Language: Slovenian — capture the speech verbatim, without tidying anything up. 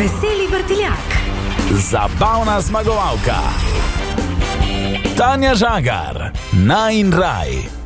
Veseli vrtiljak. Zabavna zmagovalka Tanja Žagar, Najin raj.